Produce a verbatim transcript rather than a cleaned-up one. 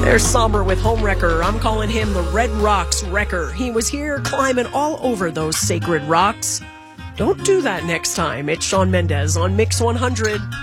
There's Somber with Homewrecker. I'm calling him the Red Rocks Wrecker. He was here climbing all over those sacred rocks. Don't do that next time. It's Shawn Mendes on Mix one hundred.